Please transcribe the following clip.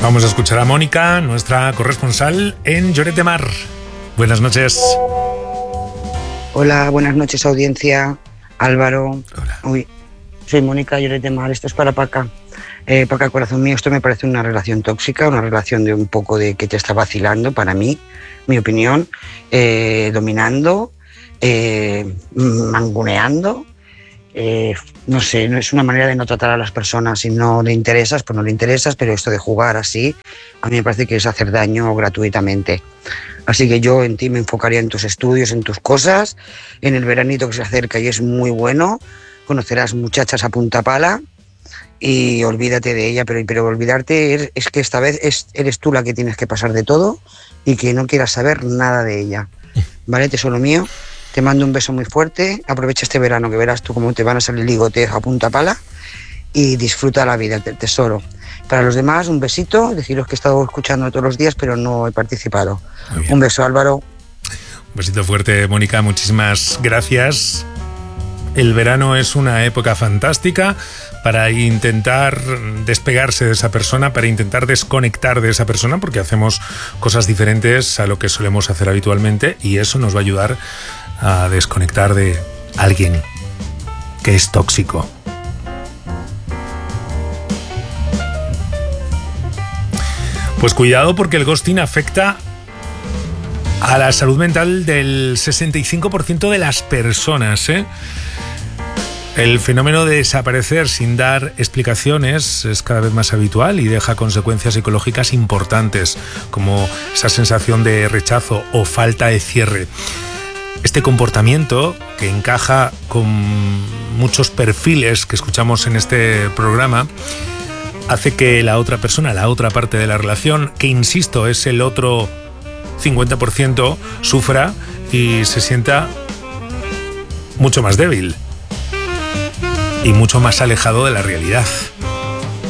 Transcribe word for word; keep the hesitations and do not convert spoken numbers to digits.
Vamos a escuchar a Mónica, nuestra corresponsal en Lloret de Mar. Buenas noches. Hola, buenas noches, audiencia. Álvaro. Hola. Uy, soy Mónica, Lloret de Mar. Esto es para Paca. Eh, Paca, corazón mío, esto me parece una relación tóxica, una relación de un poco de que te está vacilando, para mí, mi opinión, eh, dominando, eh, manguneando. Eh, no sé, no es una manera de no tratar a las personas. Si no le interesas, pues no le interesas, pero esto de jugar así, a mí me parece que es hacer daño gratuitamente. Así que yo en ti me enfocaría en tus estudios, en tus cosas, en el veranito que se acerca y es muy bueno, conocerás muchachas a punta pala y olvídate de ella, pero, pero olvidarte es, es que esta vez es, eres tú la que tienes que pasar de todo y que no quieras saber nada de ella. ¿Vale, tesoro mío? Te mando un beso muy fuerte, aprovecha este verano que verás tú cómo te van a salir ligotes a punta pala y disfruta la vida, tesoro. Para los demás, un besito, deciros que he estado escuchando todos los días, pero no he participado. Un beso, Álvaro. Un besito fuerte, Mónica, muchísimas gracias. El verano es una época fantástica para intentar despegarse de esa persona, para intentar desconectar de esa persona, porque hacemos cosas diferentes a lo que solemos hacer habitualmente y eso nos va a ayudar a desconectar de alguien que es tóxico. Pues cuidado, porque el ghosting afecta a la salud mental del sesenta y cinco por ciento de las personas, ¿eh? El fenómeno de desaparecer sin dar explicaciones es cada vez más habitual y deja consecuencias psicológicas importantes, como esa sensación de rechazo o falta de cierre. Este comportamiento, que encaja con muchos perfiles que escuchamos en este programa, hace que la otra persona, la otra parte de la relación, que insisto es el otro cincuenta por ciento, sufra y se sienta mucho más débil y mucho más alejado de la realidad.